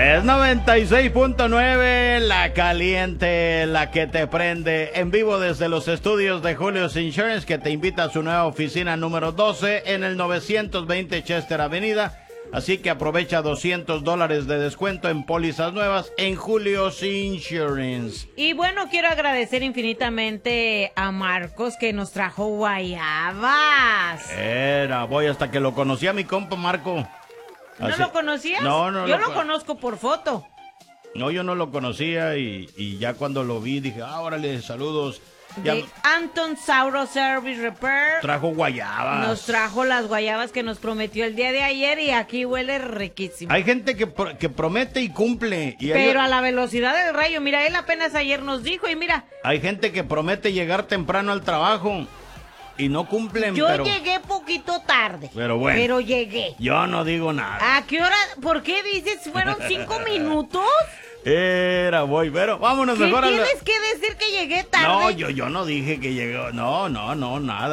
Es 96.9, la caliente, la que te prende, en vivo desde los estudios de Julio's Insurance, que te invita a su nueva oficina número 12 en el 920 Chester Avenida. Así que aprovecha $200 de descuento en pólizas nuevas en Julio's Insurance. Y bueno, quiero agradecer infinitamente a Marcos que nos trajo guayabas. Voy hasta que lo conocí a mi compa Marco. ¿No lo conocías? No. Yo lo conozco por foto. No, yo no lo conocía y ya cuando lo vi dije, órale, saludos. De Anton Sauro Service Repair. Trajo guayabas. Nos trajo las guayabas que nos prometió el día de ayer y aquí huele riquísimo. Hay gente que promete y cumple. Pero a la velocidad del rayo, mira, él apenas ayer nos dijo y mira. Hay gente que promete llegar temprano al trabajo y no cumplen. Yo llegué poquito tarde. Pero bueno. Pero llegué. Yo no digo nada. ¿A qué hora? ¿Por qué dices? ¿Fueron 5 minutos? Pero vámonos mejor. ¿Qué tienes que decir que llegué tarde? No, yo no dije que llegó. No, nada.